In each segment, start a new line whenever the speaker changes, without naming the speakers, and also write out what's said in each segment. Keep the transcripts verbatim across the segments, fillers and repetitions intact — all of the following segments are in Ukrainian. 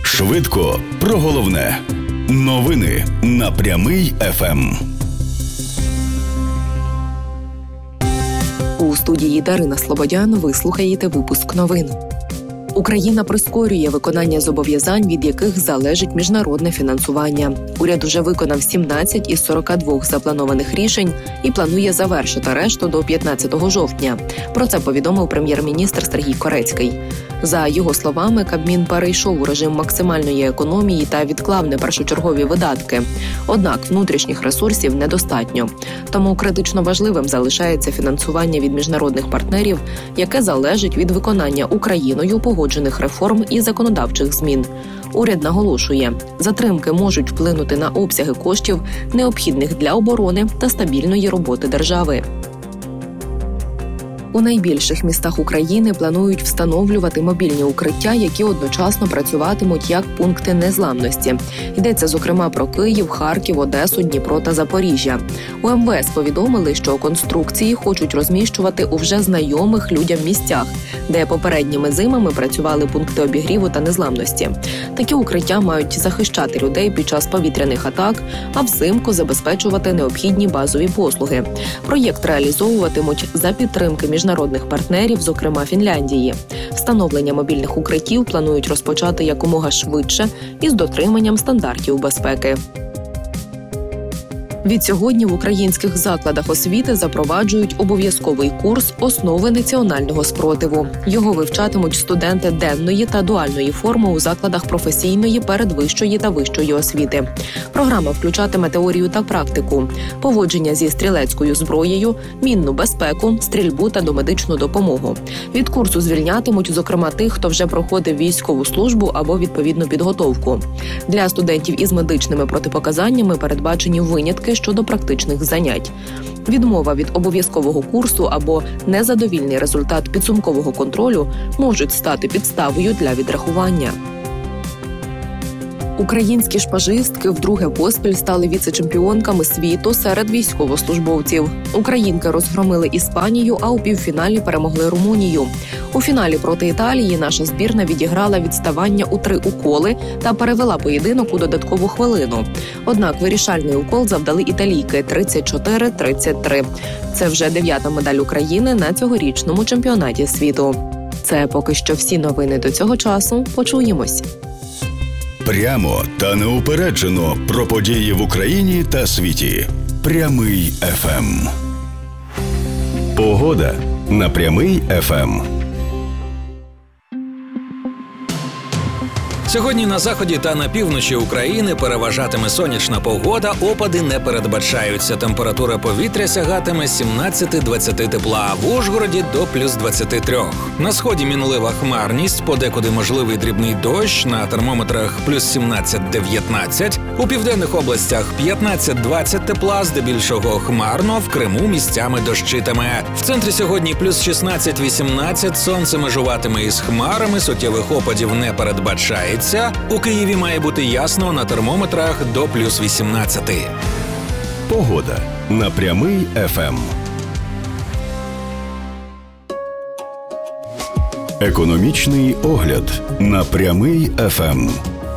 Швидко про головне. Новини на Прямий еф ем.
У студії Дарина Слободян ви слухаєте випуск новин. Україна прискорює виконання зобов'язань, від яких залежить міжнародне фінансування. Уряд уже виконав сімнадцять із сорока двох запланованих рішень і планує завершити решту до п'ятнадцятого жовтня. Про це повідомив прем'єр-міністр Сергій Корецький. За його словами, Кабмін перейшов у режим максимальної економії та відклав непершочергові видатки. Однак внутрішніх ресурсів недостатньо. Тому критично важливим залишається фінансування від міжнародних партнерів, яке залежить від виконання Україною погоджених реформ і законодавчих змін. Уряд наголошує, затримки можуть вплинути на обсяги коштів, необхідних для оборони та стабільної роботи держави. У найбільших містах України планують встановлювати мобільні укриття, які одночасно працюватимуть як пункти незламності. Йдеться, зокрема, про Київ, Харків, Одесу, Дніпро та Запоріжжя. У ем ве ес повідомили, що конструкції хочуть розміщувати у вже знайомих людям місцях, де попередніми зимами працювали пункти обігріву та незламності. Такі укриття мають захищати людей під час повітряних атак, а взимку забезпечувати необхідні базові послуги. Проєкт реалізовуватимуть за підтримки міжнародних партнерів, зокрема Фінляндії. Встановлення мобільних укриттів планують розпочати якомога швидше із дотриманням стандартів безпеки. Відсьогодні в українських закладах освіти запроваджують обов'язковий курс «Основи національного спротиву». Його вивчатимуть студенти денної та дуальної форми у закладах професійної, передвищої та вищої освіти. Програма включатиме теорію та практику, поводження зі стрілецькою зброєю, мінну безпеку, стрільбу та домедичну допомогу. Від курсу звільнятимуть, зокрема, тих, хто вже проходив військову службу або відповідну підготовку. Для студентів із медичними протипоказаннями передбачені винятки щодо практичних занять. Відмова від обов'язкового курсу або незадовільний результат підсумкового контролю можуть стати підставою для відрахування. Українські шпажистки вдруге поспіль стали віце-чемпіонками світу серед військовослужбовців. Українки розгромили Іспанію, а у півфіналі перемогли Румунію. У фіналі проти Італії наша збірна відіграла відставання у три уколи та перевела поєдинок у додаткову хвилину. Однак вирішальний укол завдали італійки – тридцять чотири тридцять три. Це вже дев'ята медаль України на цьогорічному чемпіонаті світу. Це поки що всі новини до цього часу. Почуємось.
Прямо та неупереджено про події в Україні та світі. Прямий еф ем. Погода на Прямий еф ем.
Сьогодні на заході та на півночі України переважатиме сонячна погода, опади не передбачаються. Температура повітря сягатиме сімнадцять-двадцять тепла, в Ужгороді до плюс двадцять три. На сході мінлива хмарність, подекуди можливий дрібний дощ, на термометрах плюс сімнадцять-дев'ятнадцять. У південних областях п'ятнадцять-двадцять тепла, здебільшого хмарно, в Криму місцями дощитиме. В центрі сьогодні плюс шістнадцять-вісімнадцять, сонце межуватиме із хмарами, суттєвих опадів не передбачається. У Києві має бути ясно, на термометрах до плюс вісімнадцять.
Погода на Прямий еф ем. Економічний огляд на Прямий еф ем.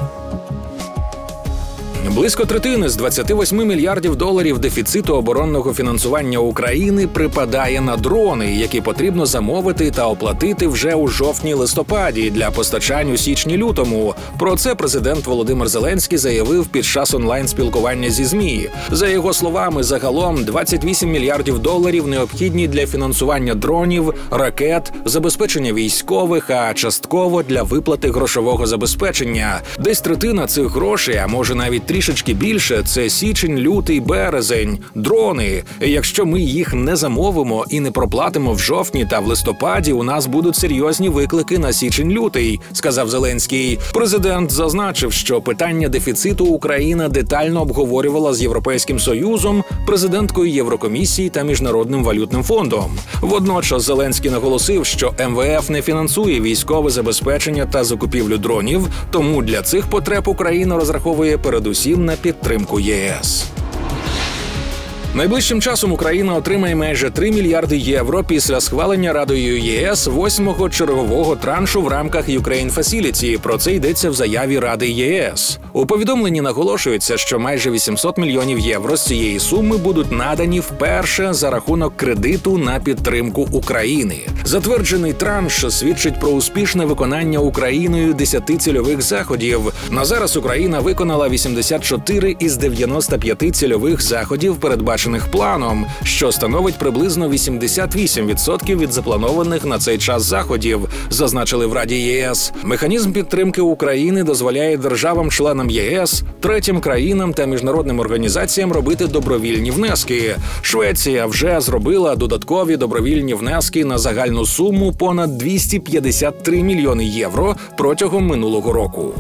Близько третини з двадцяти восьми мільярдів доларів дефіциту оборонного фінансування України припадає на дрони, які потрібно замовити та оплатити вже у жовтні-листопаді для постачань у січні-лютому. Про це президент Володимир Зеленський заявив під час онлайн-спілкування зі ЗМІ. За його словами, загалом двадцять вісім мільярдів доларів необхідні для фінансування дронів, ракет, забезпечення військових, а частково для виплати грошового забезпечення. Десь третина цих грошей, а може навіть трішечки більше – це січень, лютий, березень, дрони. Якщо ми їх не замовимо і не проплатимо в жовтні та в листопаді, у нас будуть серйозні виклики на січень-лютий, сказав Зеленський. Президент зазначив, що питання дефіциту Україна детально обговорювала з Європейським Союзом, президенткою Єврокомісії та Міжнародним валютним фондом. Водночас Зеленський наголосив, що ем ве еф не фінансує військове забезпечення та закупівлю дронів, тому для цих потреб Україна розраховує передусім на підтримку ЄС. Найближчим часом Україна отримає майже три мільярди євро після схвалення Радою ЄС восьмого чергового траншу в рамках Ukraine Facility. Про це йдеться в заяві Ради ЄС. У повідомленні наголошується, що майже вісімсот мільйонів євро з цієї суми будуть надані вперше за рахунок кредиту на підтримку України. Затверджений транш свідчить про успішне виконання Україною десяти цільових заходів. На зараз Україна виконала вісімдесят чотири із дев'яноста п'яти цільових заходів, передбачених планом, що становить приблизно вісімдесят вісім відсотків від запланованих на цей час заходів, зазначили в Раді ЄС. Механізм підтримки України дозволяє державам-членам ЄС, третім країнам та міжнародним організаціям робити добровільні внески. Швеція вже зробила додаткові добровільні внески на загальну суму понад двісті п'ятдесят три мільйони євро протягом минулого року.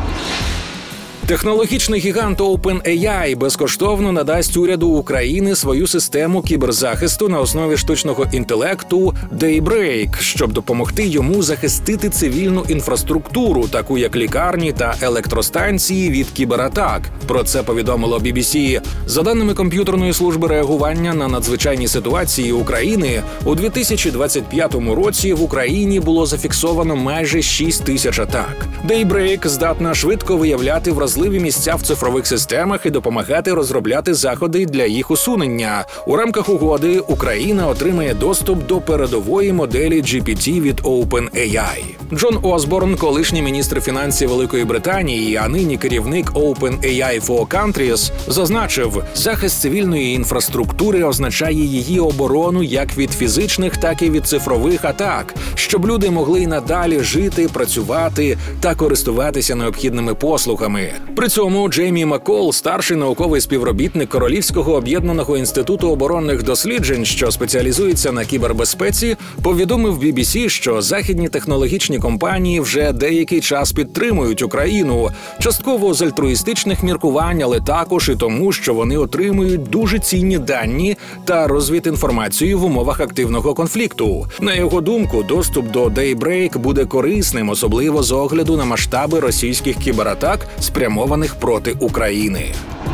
Технологічний гігант OpenAI безкоштовно надасть уряду України свою систему кіберзахисту на основі штучного інтелекту Daybreak, щоб допомогти йому захистити цивільну інфраструктуру, таку як лікарні та електростанції, від кібератак. Про це повідомило бі бі сі. За даними комп'ютерної служби реагування на надзвичайні ситуації України, у дві тисячі двадцять п'ятому році в Україні було зафіксовано майже шість тисяч атак. Daybreak здатна швидко виявляти вразливі місця в цифрових системах і допомагати розробляти заходи для їх усунення. У рамках угоди Україна отримає доступ до передової моделі джі пі ті від OpenAI. Джон Осборн, колишній міністр фінансів Великої Британії, а нині керівник OpenAI for Countries, зазначив, захист цивільної інфраструктури означає її оборону як від фізичних, так і від цифрових атак, щоб люди могли й надалі жити, працювати та користуватися необхідними послугами. При цьому Джеймі Маккол, старший науковий співробітник Королівського об'єднаного інституту оборонних досліджень, що спеціалізується на кібербезпеці, повідомив бі бі сі, що західні технологічні компанії вже деякий час підтримують Україну, частково з альтруїстичних міркувань, але також і тому, що вони отримують дуже цінні дані та розвідінформацію в умовах активного конфлікту. На його думку, доступ до Daybreak буде корисним, особливо з огляду на масштаби російських кібератак, спрямованих проти України.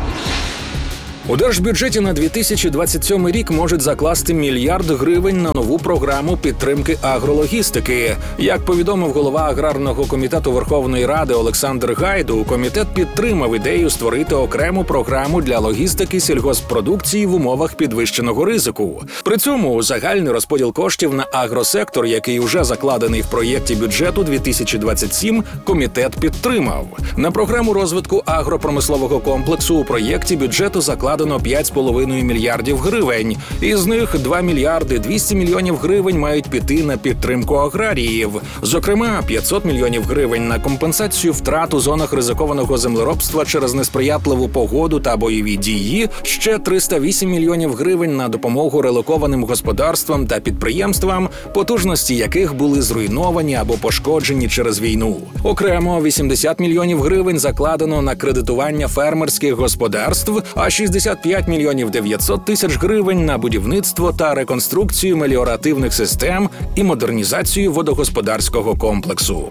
У держбюджеті на дві тисячі двадцять сьомий рік можуть закласти мільярд гривень на нову програму підтримки агрологістики. Як повідомив голова Аграрного комітету Верховної Ради Олександр Гайду, комітет підтримав ідею створити окрему програму для логістики сільгосппродукції в умовах підвищеного ризику. При цьому загальний розподіл коштів на агросектор, який уже закладений в проєкті бюджету дві тисячі двадцять сім, комітет підтримав. На програму розвитку агропромислового комплексу у проєкті бюджету закладено п'ять з половиною мільярдів гривень. Із них два мільярди двісті мільйонів гривень мають піти на підтримку аграріїв. Зокрема, п'ятсот мільйонів гривень на компенсацію втрат у зонах ризикованого землеробства через несприятливу погоду та бойові дії, ще триста вісім мільйонів гривень на допомогу релокованим господарствам та підприємствам, потужності яких були зруйновані або пошкоджені через війну. Окремо вісімдесят мільйонів гривень закладено на кредитування фермерських господарств, а шістдесят п'ять мільйонів дев'ятсот тисяч гривень на будівництво та реконструкцію меліоративних систем і модернізацію водогосподарського комплексу.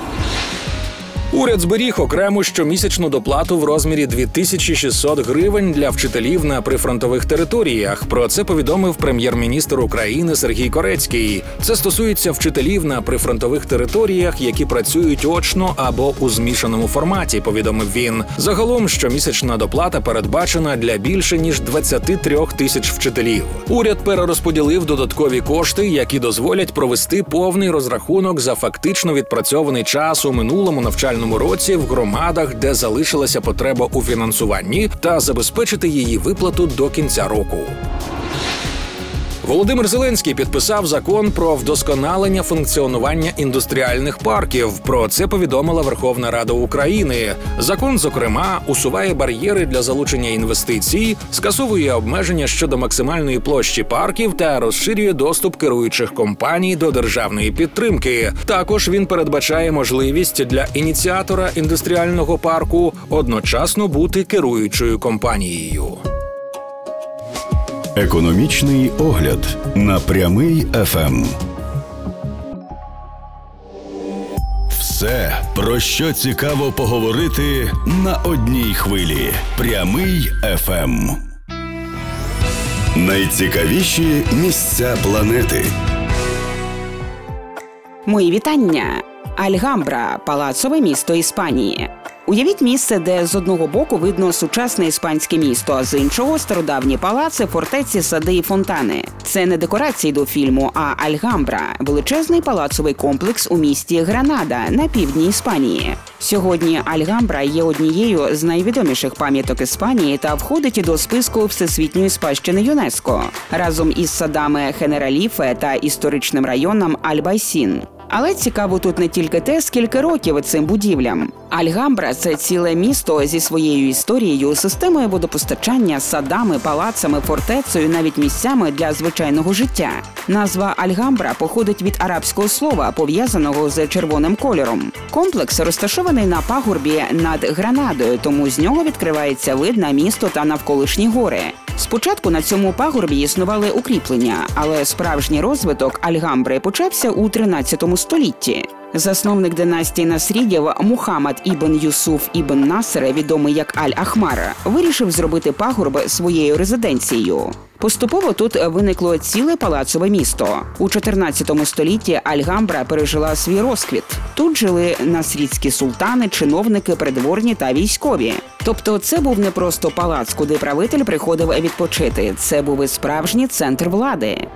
Уряд зберіг окрему щомісячну доплату в розмірі дві тисячі шістсот гривень для вчителів на прифронтових територіях. Про це повідомив прем'єр-міністр України Сергій Корецький. Це стосується вчителів на прифронтових територіях, які працюють очно або у змішаному форматі, повідомив він. Загалом щомісячна доплата передбачена для більше ніж двадцять три тисяч вчителів. Уряд перерозподілив додаткові кошти, які дозволять провести повний розрахунок за фактично відпрацьований час у минулому навчальному році в громадах, де залишилася потреба у фінансуванні, та забезпечити її виплату до кінця року. Володимир Зеленський підписав закон про вдосконалення функціонування індустріальних парків. Про це повідомила Верховна Рада України. Закон, зокрема, усуває бар'єри для залучення інвестицій, скасовує обмеження щодо максимальної площі парків та розширює доступ керуючих компаній до державної підтримки. Також він передбачає можливість для ініціатора індустріального парку одночасно бути керуючою компанією.
Економічний огляд на Прямий еф ем. Все, про що цікаво поговорити на одній хвилі. Прямий еф ем. Найцікавіші місця планети.
Мої вітання! Альгамбра – палацове місто Іспанії. Уявіть місце, де з одного боку видно сучасне іспанське місто, а з іншого – стародавні палаци, фортеці, сади і фонтани. Це не декорації до фільму, а Альгамбра – величезний палацовий комплекс у місті Гранада на півдні Іспанії. Сьогодні Альгамбра є однією з найвідоміших пам'яток Іспанії та входить до списку Всесвітньої спадщини ЮНЕСКО разом із садами Хенераліфе та історичним районом Альбайсін. Але цікаво тут не тільки те, скільки років цим будівлям. Альгамбра – це ціле місто зі своєю історією, системою водопостачання, садами, палацами, фортецею, навіть місцями для звичайного життя. Назва Альгамбра походить від арабського слова, пов'язаного з червоним кольором. Комплекс розташований на пагорбі над Гранадою, тому з нього відкривається вид на місто та навколишні гори. Спочатку на цьому пагорбі існували укріплення, але справжній розвиток Альгамбри почався у тринадцятому столітті. Засновник династії Насрідів Мухаммад ібн Юсуф ібн Насер, відомий як Аль-Ахмар, вирішив зробити пагорб своєю резиденцією. Поступово тут виникло ціле палацове місто. У чотирнадцятому столітті Альгамбра пережила свій розквіт. Тут жили насрідські султани, чиновники, придворні та військові. Тобто це був не просто палац, куди правитель приходив відпочити. Це був і справжній центр влади.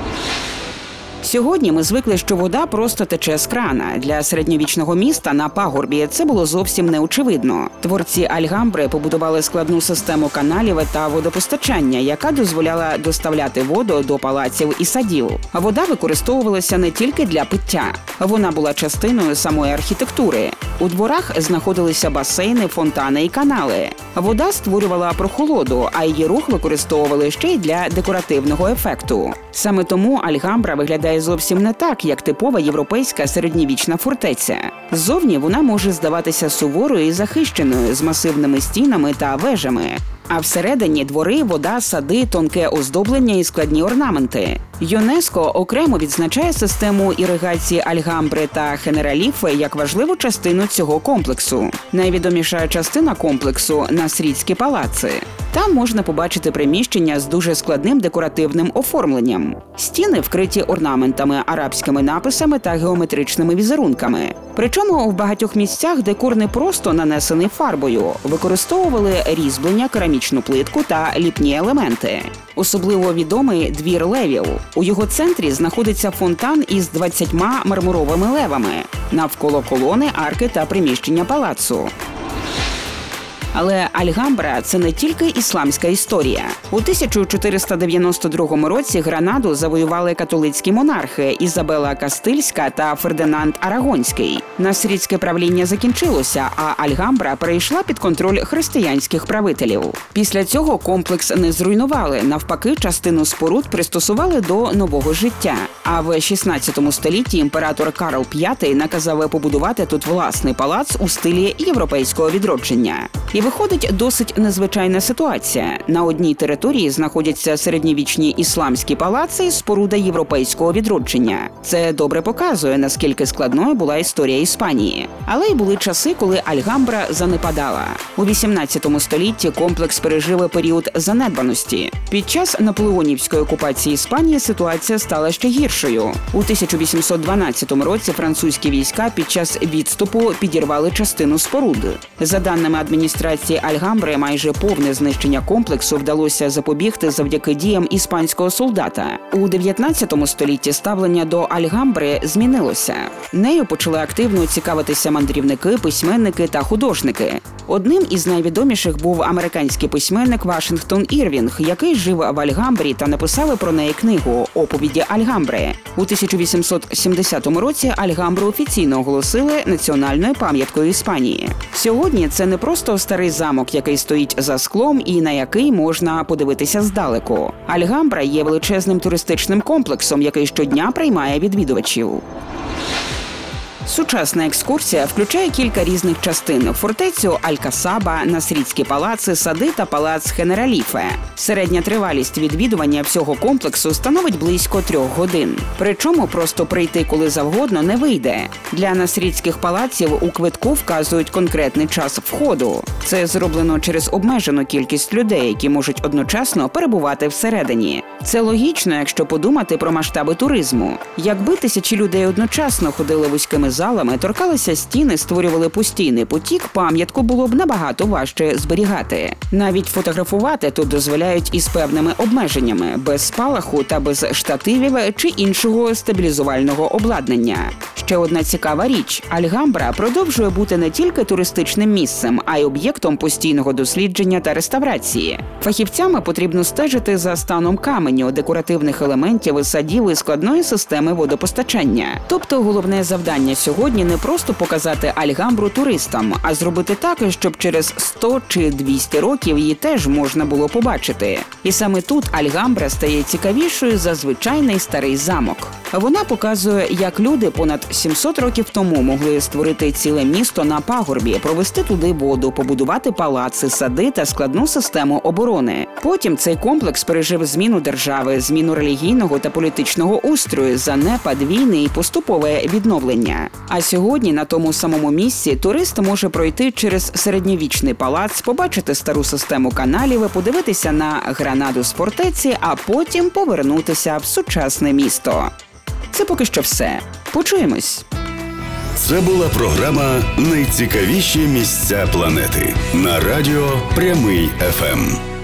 Сьогодні ми звикли, що вода просто тече з крана. Для середньовічного міста на пагорбі це було зовсім неочевидно. Творці Альгамбри побудували складну систему каналів та водопостачання, яка дозволяла доставляти воду до палаців і садів. Вода використовувалася не тільки для пиття. Вона була частиною самої архітектури. У дворах знаходилися басейни, фонтани і канали. Вода створювала прохолоду, а її рух використовували ще й для декоративного ефекту. Саме тому Альгамбра виглядає зовсім не так, як типова європейська середньовічна фортеця. Ззовні вона може здаватися суворою і захищеною, з масивними стінами та вежами. А всередині двори, вода, сади, тонке оздоблення і складні орнаменти. ЮНЕСКО окремо відзначає систему іригації Альгамбри та Хенераліфе як важливу частину цього комплексу. Найвідоміша частина комплексу – Насрідські палаци. Там можна побачити приміщення з дуже складним декоративним оформленням. Стіни вкриті орнаментами, арабськими написами та геометричними візерунками. Причому в багатьох місцях декор не просто нанесений фарбою, використовували різьблення, керамічну плитку та ліпні елементи. Особливо відомий двір левів. У його центрі знаходиться фонтан із двадцятьма мармуровими левами. Навколо колони, арки та приміщення палацу. Але Альгамбра – це не тільки ісламська історія. У тисяча чотириста дев'яносто другому році Гранаду завоювали католицькі монархи Ізабела Кастильська та Фердинанд Арагонський. Насрідське правління закінчилося, а Альгамбра перейшла під контроль християнських правителів. Після цього комплекс не зруйнували, навпаки, частину споруд пристосували до нового життя. А в шістнадцятому столітті імператор Карл П'ятий наказав побудувати тут власний палац у стилі європейського відродження. І виходить досить незвичайна ситуація. На одній території знаходяться середньовічні ісламські палаци, споруда європейського відродження. Це добре показує, наскільки складною була історія Іспанії. Але й були часи, коли Альгамбра занепадала. У вісімнадцятому столітті комплекс пережив період занедбаності. Під час наполеонівської окупації Іспанії ситуація стала ще гіршою. У тисяча вісімсот дванадцятому році французькі війська під час відступу підірвали частину споруд. За даними адміністрації Альгамбри, майже повне знищення комплексу вдалося запобігти завдяки діям іспанського солдата. У дев'ятнадцятому столітті ставлення до Альгамбри змінилося. Нею почали активно цікавитися мандрівники, письменники та художники. Одним із найвідоміших був американський письменник Вашингтон Ірвінг, який жив в Альгамбрі та написав про неї книгу «Оповіді Альгамбри». У тисяча вісімсот сімдесятому році Альгамбру офіційно оголосили національною пам'яткою Іспанії. Сьогодні це не просто старий замок, який стоїть за склом і на який можна подивитися здалеку. Альгамбра є величезним туристичним комплексом, який щодня приймає відвідувачів. Сучасна екскурсія включає кілька різних частин: фортецю Аль-Касаба, Насрідські палаци, сади та палац Хенераліфе. Середня тривалість відвідування всього комплексу становить близько трьох годин. Причому просто прийти коли завгодно не вийде. Для насрідських палаців у квитку вказують конкретний час входу. Це зроблено через обмежену кількість людей, які можуть одночасно перебувати всередині. Це логічно, якщо подумати про масштаби туризму. Якби тисячі людей одночасно ходили вузькими залами, торкалися стіни, створювали постійний потік, пам'ятку було б набагато важче зберігати. Навіть фотографувати тут дозволяють із певними обмеженнями, без спалаху та без штативів чи іншого стабілізувального обладнання. Ще одна цікава річ – Альгамбра продовжує бути не тільки туристичним місцем, а й об'єктом постійного дослідження та реставрації. Фахівцями потрібно стежити за станом каменю, декоративних елементів, садів і складної системи водопостачання. Тобто головне завдання сьогодні не просто показати Альгамбру туристам, а зробити так, щоб через сто чи двісті років її теж можна було побачити. І саме тут Альгамбра стає цікавішою за звичайний старий замок. Вона показує, як люди понад сімсот років тому могли створити ціле місто на пагорбі, провести туди воду, побудувати палаци, сади та складну систему оборони. Потім цей комплекс пережив зміну держави, зміну релігійного та політичного устрою, занепад, війни і поступове відновлення. А сьогодні на тому самому місці турист може пройти через середньовічний палац, побачити стару систему каналів, подивитися на гранаду з фортеці, а потім повернутися в сучасне місто. Це поки що все. Почуємось.
Це була програма «Найцікавіші місця планети» на радіо Прямий еф ем.